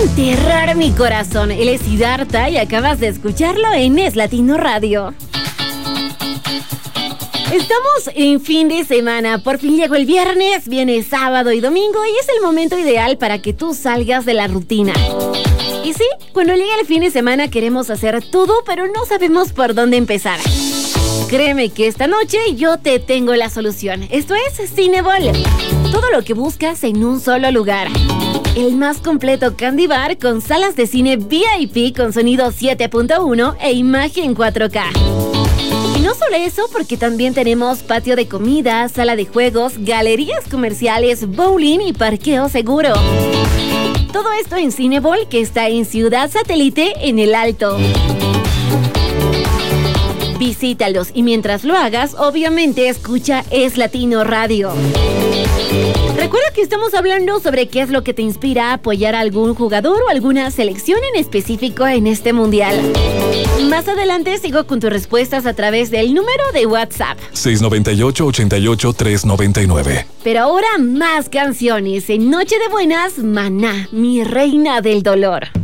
enterrar mi corazón. Él es Siddhartha y acabas de escucharlo en Es Latino Radio. Estamos en fin de semana, por fin llegó el viernes, viene sábado y domingo y es el momento ideal para que tú salgas de la rutina. Y sí, cuando llega el fin de semana queremos hacer todo, pero no sabemos por dónde empezar. Créeme que esta noche yo te tengo la solución. Esto es Cinebol. Todo lo que buscas en un solo lugar. El más completo candy bar con salas de cine VIP con sonido 7.1 e imagen 4K. Y no solo eso, porque también tenemos patio de comida, sala de juegos, galerías comerciales, bowling y parqueo seguro. Todo esto en Cinebol, que está en Ciudad Satélite, en El Alto. Visítalos y mientras lo hagas, obviamente escucha Es Latino Radio. Recuerda que estamos hablando sobre qué es lo que te inspira a apoyar a algún jugador o alguna selección en específico en este mundial. Más adelante sigo con tus respuestas a través del número de WhatsApp 698-88-399. Pero ahora más canciones. En Noche de Buenas, Maná, mi reina del dolor.